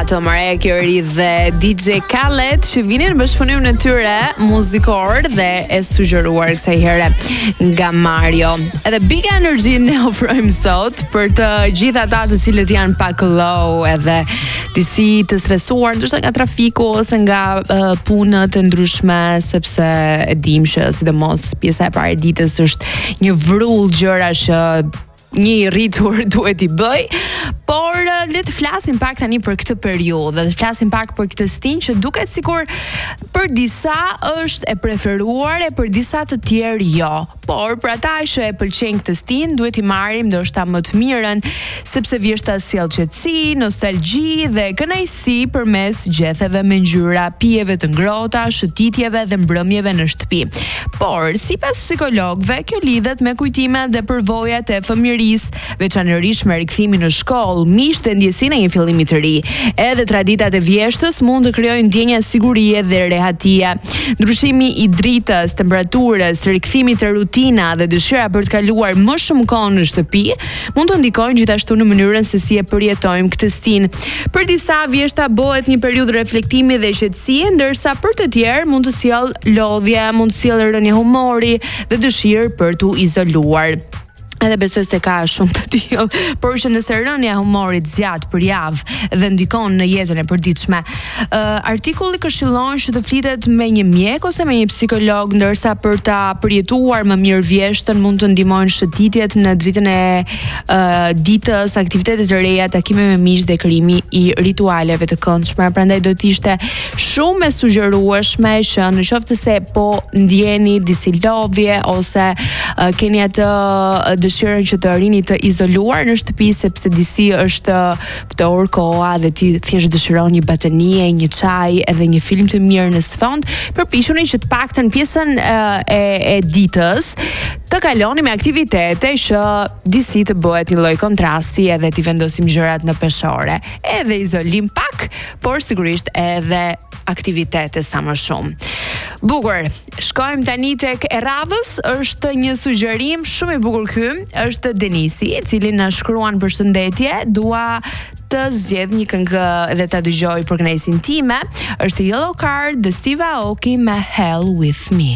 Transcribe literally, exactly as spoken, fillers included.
Amato, Mariah Carey dhe D J Khaled që vinin në bashkëpunim në tyre muzikor dhe e sugjeruar kësaj here nga Mario. Edhe Big Energy ne ofrojmë sot për të gjithë ata të cilët janë pak low edhe disi të stresuar, ndoshta nga trafiku ose nga uh, punët e ndryshme, sepse e dim që sidomos pjesa e parë e ditës është një vrull gjëra që një i rritur duhet i bëj, por le të flasim pak tani për këtë periudhë, dhe të flasim pak për këtë stinj që duket sikur për disa është e preferuar e për disa të tjerë jo. Por për ata që e pëlqejnë këtë stinj, duhet i marrim ndoshta më të mirën, sepse vjeshta sjell qetësi, nostalgji dhe kënaqësi përmes gjetheve me ngjyra, pijeve të ngrohta, shëtitjeve dhe mbrëmjeve në shtëpi. Por sipas psikologëve, kjo lidhet me kujtimet dhe përvojat e fëmijërisë, veçanërisht me rikthimin në shkollë, miqtë dhe ndjesinë e një fillimi të ri. Edhe traditat e vjeshtës mund të krijojnë ndjenja sigurie dhe rehatie. Ndryshimi i dritës, temperaturës, rikthimi te rutina dhe dëshira për të kaluar më shumë kohë në shtëpi mund të ndikojnë gjithashtu në mënyrën se si e përjetojmë këtë stinj. Për disa vjeshta bëhet një periudhë reflektimi dhe qetësie, ndërsa për të tjerë mund të sjellë lodhje, mund të sjellë rënje humori dhe dëshirë për t'u izoluar. Edhe besoj se ka shumë të tillë, por që nëse rënja e humorit zgjat për javë dhe ndikon në jetën e përditshme, uh, artikulli këshillon që të flitet me një mjek ose me një psikolog, ndërsa për ta përjetuar më mirë vjeshtën mund të ndihmojnë shëtitjet në dritën e uh, ditës, aktivitete të reja, takime me miq dhe krijimi i ritualeve të këndshme. Prandaj do të ishte shumë e sugjerueshme që në qoftë se po ndjeni disi lodhje ose uh, keni atë uh, dëshirën që të rini të izoluar në shtëpi, sepse disi është ftohur koha dhe ti thjesht dëshiron një batanie, një çaj edhe një film të mirë në sfond, përpiquni që të paktën pjesën uh, e, e ditës të kaloni me aktivitete që disi të bëhet një lloj kontrasti edhe t'i vendosim gjërat në peshore. Edhe izolim pak, por sigurisht edhe aktivitete sa më shumë. Bukur, shkojmë tani tek e radhës, është një sugjerim shumë i bukur ky, është Denisi, i cili na shkruan përshëndetje, dua të zgjedh një këngë dhe ta dëgjoj për kënaqësinë time, është Yellow Card dhe Steve Aoki me Hell With Me.